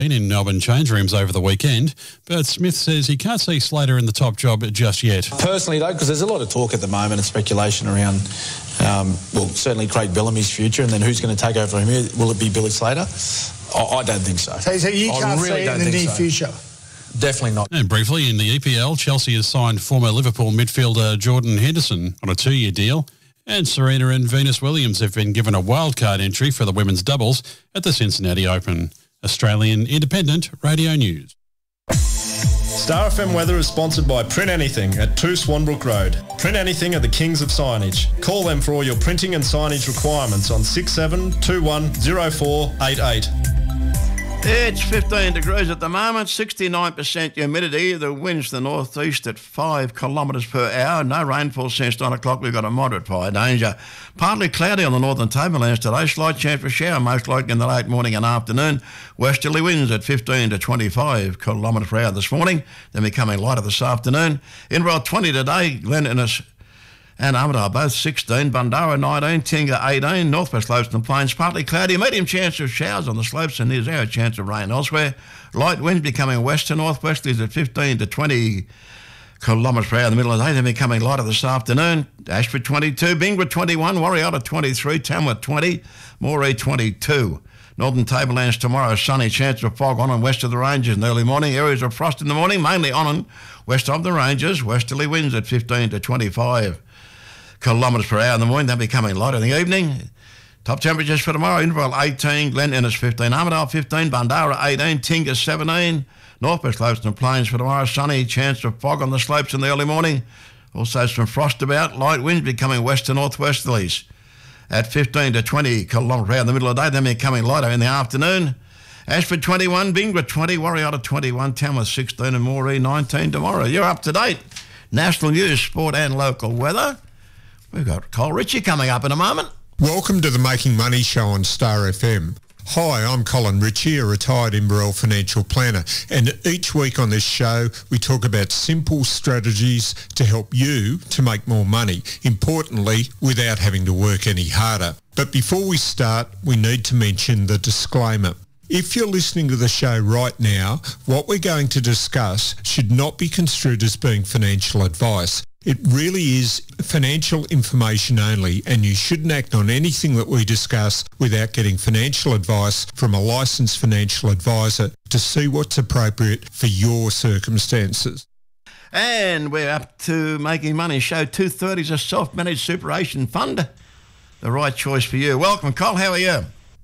been in Melbourne change rooms over the weekend, but Smith says he can't see Slater in the top job just yet. Personally, though, because there's a lot of talk at the moment and speculation around, certainly Craig Bellamy's future, and then who's going to take over from here? Will it be Billy Slater? I don't think so. So you can't see it in the near future? Definitely not. And briefly, in the EPL, Chelsea has signed former Liverpool midfielder Jordan Henderson on a 2-year deal, and Serena and Venus Williams have been given a wildcard entry for the women's doubles at the Cincinnati Open. Australian Independent Radio News. Star FM weather is sponsored by Print Anything at 2 Swanbrook Road. Print Anything are the kings of signage. Call them for all your printing and signage requirements on 67210488. It's 15 degrees at the moment, 69% humidity. The wind's the northeast at 5 kilometres per hour. No rainfall since 9 o'clock. We've got a moderate fire danger. Partly cloudy on the northern tablelands today. Slight chance for shower, most likely in the late morning and afternoon. Westerly winds at 15 to 25 kilometres per hour this morning, then becoming lighter this afternoon. Inverell 20 today, Glen Innes and Armidale both 16, Bundarra 19, Tinga 18, northwest slopes and plains partly cloudy, medium chance of showers on the slopes and there's zero chance of rain elsewhere. Light wind becoming west to northwesterlies at 15 to 20 kilometres per hour in the middle of the day, then becoming lighter this afternoon. Ashford 22, Bingwa 21, Warriota 23, Tamworth 20, Moree 22. Northern Tablelands tomorrow, sunny, chance of fog on and west of the ranges in the early morning. Areas of frost in the morning, mainly on and west of the ranges. Westerly winds at 15 to 25 kilometres per hour in the morning, then becoming lighter in the evening. Top temperatures for tomorrow, Inverell 18, Glen Innes 15, Armidale 15, Bundarra 18, Tinga 17. Northwest slopes and plains for tomorrow, sunny, chance of fog on the slopes in the early morning. Also some frost about, light winds becoming west to northwesterlies at 15 to 20 kilometres per hour in the middle of the day, then becoming lighter in the afternoon. Ashford 21, Bingwa 20, Warriota 21, Tamworth 16 and Moree 19 tomorrow. You're up to date. National news, sport and local weather. We've got Cole Ritchie coming up in a moment. Welcome to the Making Money Show on Star FM. Hi, I'm Colin Ritchie, a retired Inverell financial planner, and each week on this show we talk about simple strategies to help you to make more money, importantly without having to work any harder. But before we start, we need to mention the disclaimer. If you're listening to the show right now, what we're going to discuss should not be construed as being financial advice. It really is financial information only, and you shouldn't act on anything that we discuss without getting financial advice from a licensed financial advisor to see what's appropriate for your circumstances. And we're up to Making Money Show 230 is a self-managed superannuation fund. The right choice for you. Welcome, Cole. How are you?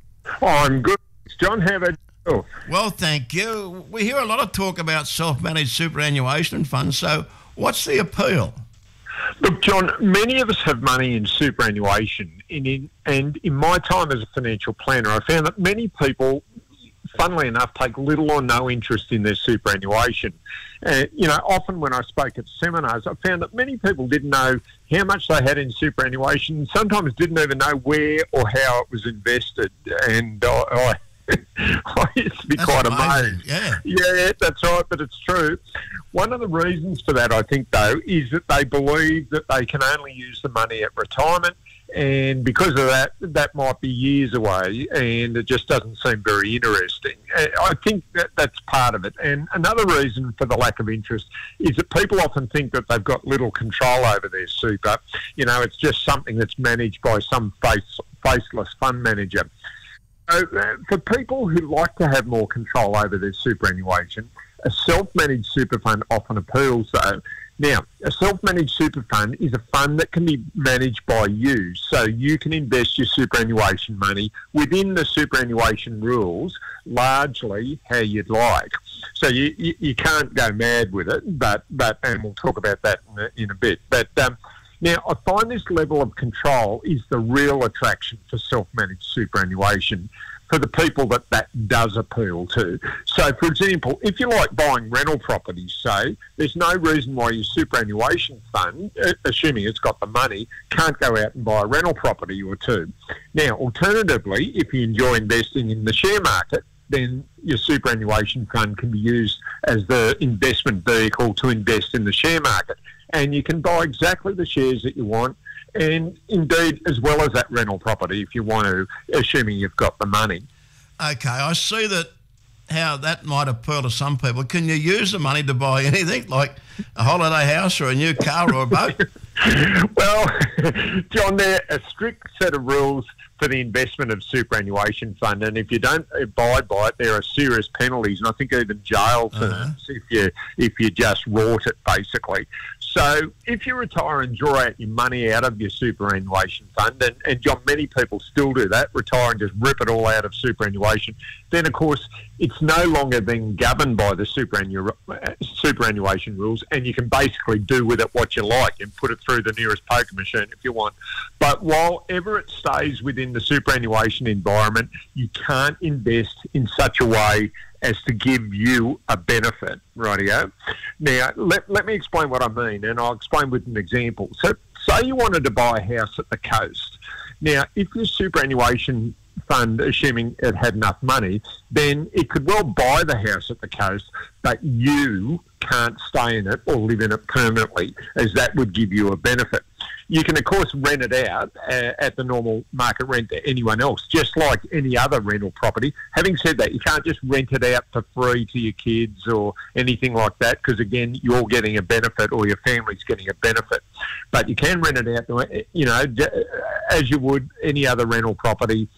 I'm good. John, how about you? Well, thank you. We hear a lot of talk about self-managed superannuation funds, so what's the appeal? Look, John, many of us have money in superannuation, and in my time as a financial planner, I found that many people, funnily enough, take little or no interest in their superannuation. Often when I spoke at seminars, I found that many people didn't know how much they had in superannuation, sometimes didn't even know where or how it was invested, and I used to be quite amazed. Yeah, that's right, but it's true. One of the reasons for that, I think, though, is that they believe that they can only use the money at retirement, and because of that, that might be years away, and it just doesn't seem very interesting. I think that's part of it. And another reason for the lack of interest is that people often think that they've got little control over their super. It's just something that's managed by some faceless fund manager. So for people who like to have more control over their superannuation, a self-managed super fund often appeals, though. Now, a self-managed super fund is a fund that can be managed by you, so you can invest your superannuation money within the superannuation rules, largely how you'd like. So you can't go mad with it, but and we'll talk about that in a bit. But now, I find this level of control is the real attraction for self-managed superannuation for the people that does appeal to. So, for example, if you like buying rental properties, say, there's no reason why your superannuation fund, assuming it's got the money, can't go out and buy a rental property or two. Now, alternatively, if you enjoy investing in the share market, then your superannuation fund can be used as the investment vehicle to invest in the share market. And you can buy exactly the shares that you want, and indeed as well as that rental property if you want to, assuming you've got the money. Okay, I see that how that might appeal to some people. Can you use the money to buy anything, like a holiday house or a new car or a boat? Well, John, there are a strict set of rules for the investment of superannuation fund, and if you don't abide by it, there are serious penalties, and I think even jail terms if you just rort it, basically. So if you retire and draw out your money out of your superannuation fund, and John, many people still do that, retire and just rip it all out of superannuation, then of course it's no longer being governed by the superannuation rules, and you can basically do with it what you like and put it through the nearest poker machine if you want. But while ever it stays within the superannuation environment, you can't invest in such a way as to give you a benefit, rightio? Now, let me explain what I mean, and I'll explain with an example. So, say you wanted to buy a house at the coast. Now, if your superannuation fund, assuming it had enough money, then it could well buy the house at the coast, but you can't stay in it or live in it permanently, as that would give you a benefit. You can, of course, rent it out at the normal market rent to anyone else, just like any other rental property. Having said that, you can't just rent it out for free to your kids or anything like that, because, again, you're getting a benefit or your family's getting a benefit. But you can rent it out, you know, as you would any other rental property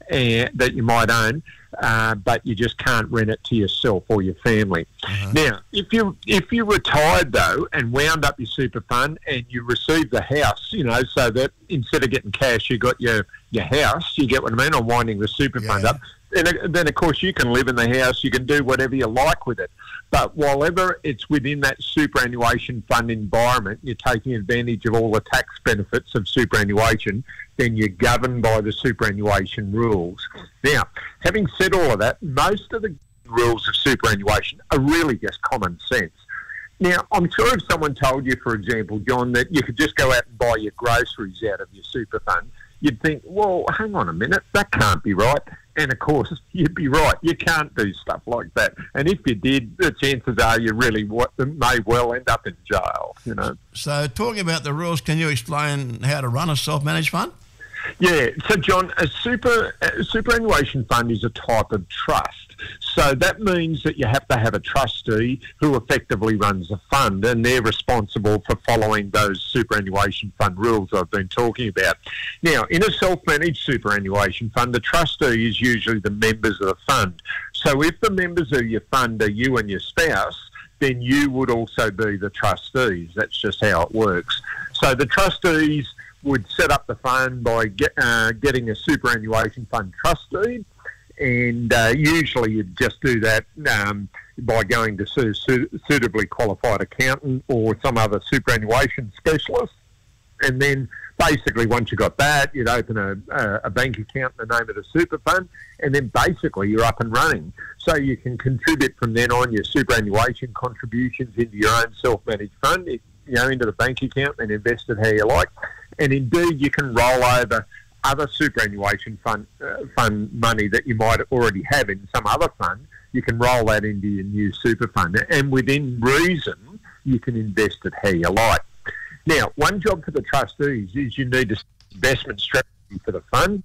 that you might own, but you just can't rent it to yourself or your family. Now, if you retired, though, and wound up your super fund and you received the house, you know, so that instead of getting cash, you got your house, you get what I mean, on winding the super fund up, then, of course, you can live in the house, you can do whatever you like with it. But while ever it's within that superannuation fund environment, you're taking advantage of all the tax benefits of superannuation, then you're governed by the superannuation rules. Now, having said all of that, most of the rules of superannuation are really just common sense. Now, I'm sure if someone told you, for example, John, that you could just go out and buy your groceries out of your super fund, you'd think, well, hang on a minute, that can't be right. And, of course, you'd be right. You can't do stuff like that. And if you did, the chances are you really may well end up in jail, you know. So, talking about the rules, can you explain how to run a self-managed fund? Yeah. So, John, a superannuation fund is a type of trust. So that means that you have to have a trustee who effectively runs the fund, and they're responsible for following those superannuation fund rules I've been talking about. Now, in a self-managed superannuation fund, the trustee is usually the members of the fund. So if the members of your fund are you and your spouse, then you would also be the trustees. That's just how it works. So the trustees would set up the fund by getting a superannuation fund trustee, and usually you'd just do that by going to a suitably qualified accountant or some other superannuation specialist. And then basically once you got that, you'd open a bank account in the name of the super fund, and then basically you're up and running. So you can contribute from then on your superannuation contributions into your own self-managed fund, you know, into the bank account, and invest it how you like. And indeed, you can roll over other superannuation fund money that you might already have in some other fund. You can roll that into your new super fund, and within reason, you can invest it how you like. Now, one job for the trustees is you need an investment strategy for the fund.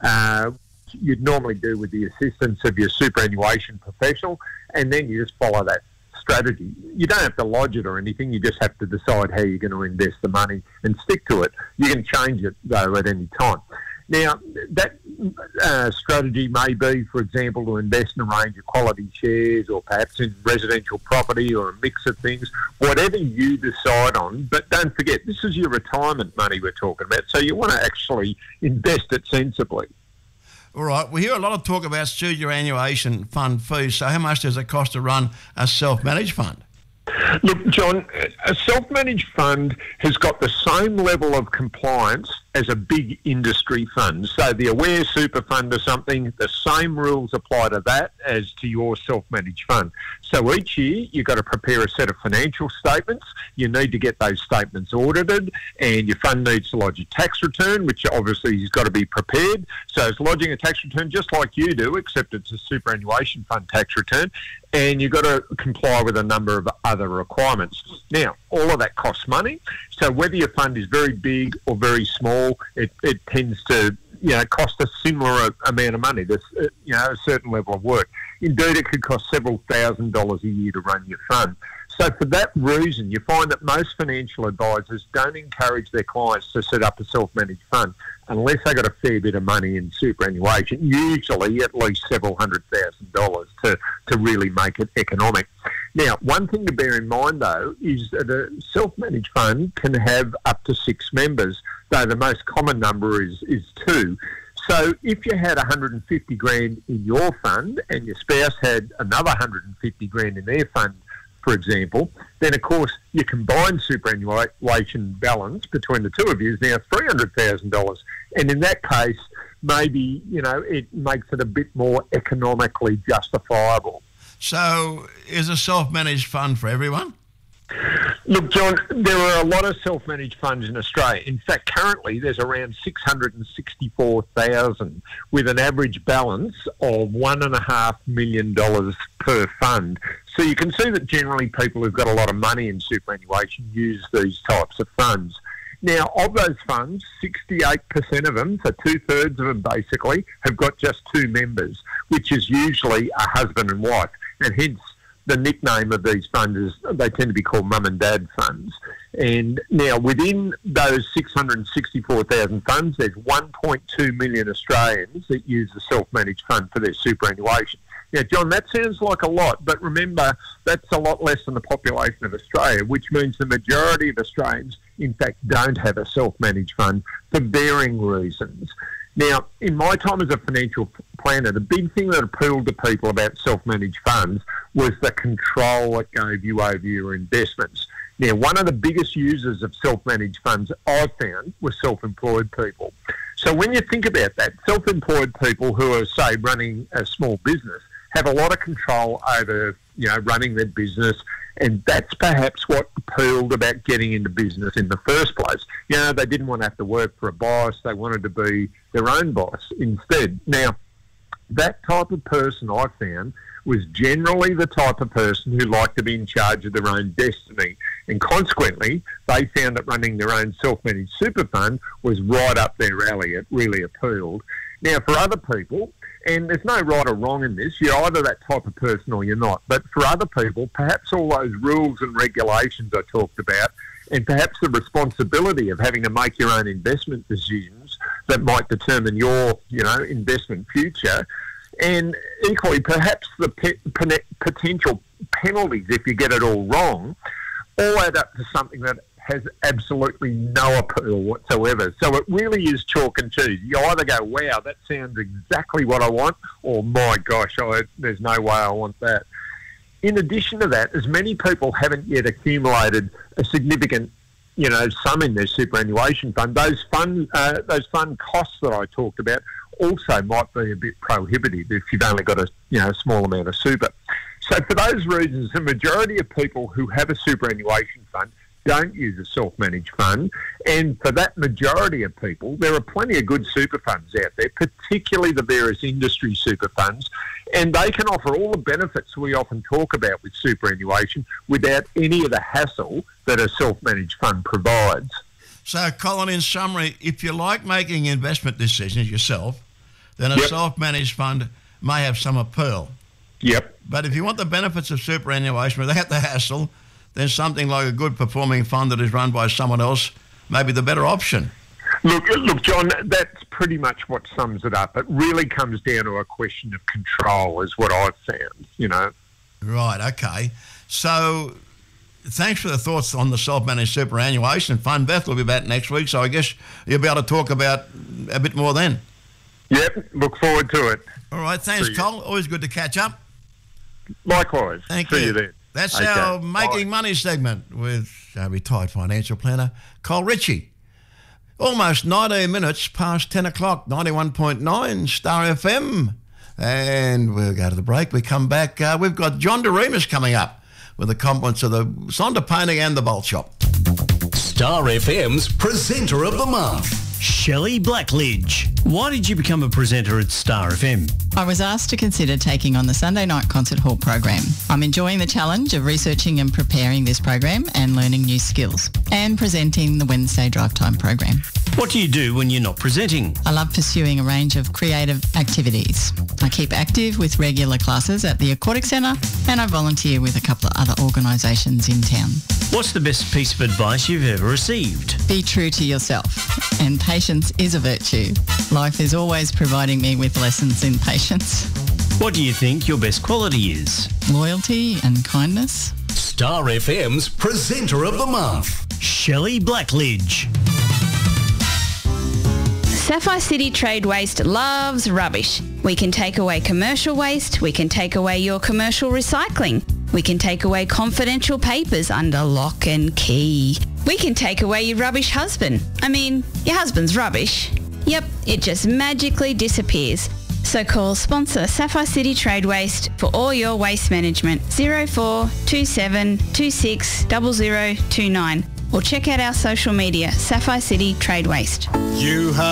You'd normally do with the assistance of your superannuation professional, and then you just follow that strategy. You don't have to lodge it or anything. You just have to decide how you're going to invest the money and stick to it. You can change it, though, at any time. Now, that strategy may be, for example, to invest in a range of quality shares, or perhaps in residential property, or a mix of things, whatever you decide on. But don't forget, this is your retirement money we're talking about, so you want to actually invest it sensibly. All right, we hear a lot of talk about superannuation fund fees. So how much does it cost to run a self-managed fund? Look, John, a self-managed fund has got the same level of compliance as a big industry fund. So the Aware Super Fund or something, the same rules apply to that as to your self-managed fund. So each year you've got to prepare a set of financial statements. You need to get those statements audited, and your fund needs to lodge a tax return, which obviously has got to be prepared. So it's lodging a tax return just like you do, except it's a superannuation fund tax return, and you've got to comply with a number of other requirements. Now, all of that costs money. So whether your fund is very big or very small, it tends to, cost a similar amount of money. There's a certain level of work. Indeed, it could cost several $1,000s a year to run your fund. So for that reason, you find that most financial advisors don't encourage their clients to set up a self-managed fund unless they've got a fair bit of money in superannuation, usually at least several $100,000 to really make it economic. Now, one thing to bear in mind, though, is that a self-managed fund can have up to 6 members, though the most common number is 2. So if you had 150 grand in your fund and your spouse had another 150 grand in their fund, for example, then of course your combined superannuation balance between the two of you is now $300,000. And in that case, maybe, it makes it a bit more economically justifiable. So is a self-managed fund for everyone? Look, John, there are a lot of self-managed funds in Australia. In fact, currently there's around 664,000 with an average balance of $1.5 million per fund. So you can see that generally people who've got a lot of money in superannuation use these types of funds. Now, of those funds, 68% of them, so 2/3 of them basically, have got just 2 members, which is usually a husband and wife, and hence the nickname of these funds is they tend to be called mum and dad funds. And now within those 664,000 funds, there's 1.2 million Australians that use the self-managed fund for their superannuation. Now, John, that sounds like a lot, but remember, that's a lot less than the population of Australia, which means the majority of Australians, in fact, don't have a self-managed fund for varying reasons. Now, in my time as a financial planner, the big thing that appealed to people about self-managed funds was the control it gave you over your investments. Now, one of the biggest users of self-managed funds I've found was self-employed people. So when you think about that, self-employed people who are, say, running a small business have a lot of control over, running their business, and that's perhaps what appealed about getting into business in the first place. They didn't want to have to work for a boss. They wanted to be their own boss instead. Now, that type of person I found was generally the type of person who liked to be in charge of their own destiny. And consequently, they found that running their own self-managed super fund was right up their alley. It really appealed. Now, for other people, and there's no right or wrong in this, you're either that type of person or you're not. But for other people, perhaps all those rules and regulations I talked about, and perhaps the responsibility of having to make your own investment decisions that might determine your, investment future, and equally perhaps the potential penalties if you get it all wrong, all add up to something that has absolutely no appeal whatsoever. So it really is chalk and cheese. You either go, wow, that sounds exactly what I want, or my gosh, there's no way I want that. In addition to that, as many people haven't yet accumulated a significant, sum in their superannuation fund, those fund costs that I talked about also might be a bit prohibitive if you've only got a small amount of super. So for those reasons, the majority of people who have a superannuation fund don't use a self-managed fund, and for that majority of people, there are plenty of good super funds out there, particularly the various industry super funds, and they can offer all the benefits we often talk about with superannuation without any of the hassle that a self-managed fund provides. So, Colin, in summary, if you like making investment decisions yourself, then a self-managed fund may have some appeal. Yep. But if you want the benefits of superannuation without the hassle, then something like a good performing fund that is run by someone else may be the better option. Look, John, that's pretty much what sums it up. It really comes down to a question of control is what I've found, Right, okay. So thanks for the thoughts on the self-managed superannuation fund. Beth will be back next week, so I guess you'll be able to talk about a bit more then. Yep, look forward to it. All right, thanks, Cole. Always good to catch up. Likewise. Thank you. See you then. That's our Making Money segment with our retired financial planner, Cole Ritchie. Almost 19 minutes past 10 o'clock, 91.9 Star FM. And we'll go to the break. We come back. We've got John DeRemus coming up with the compliments of the Sonder Painting and the Bolt Shop. Star FM's Presenter of the Month. Shelley Blackledge. Why did you become a presenter at Star FM? I was asked to consider taking on the Sunday night concert hall program. I'm enjoying the challenge of researching and preparing this program and learning new skills, and presenting the Wednesday drive time program. What do you do when you're not presenting? I love pursuing a range of creative activities. I keep active with regular classes at the Aquatic Centre, and I volunteer with a couple of other organisations in town. What's the best piece of advice you've ever received? Be true to yourself, and patience is a virtue. Life is always providing me with lessons in patience. What do you think your best quality is? Loyalty and kindness. Star FM's Presenter of the Month, Shelley Blackledge. Sapphire City Trade Waste loves rubbish. We can take away commercial waste. We can take away your commercial recycling. We can take away confidential papers under lock and key. We can take away your rubbish husband. Your husband's rubbish. Yep, it just magically disappears. So call sponsor Sapphire City Trade Waste for all your waste management. 0427 26 0029. Or check out our social media, Sapphire City Trade Waste. You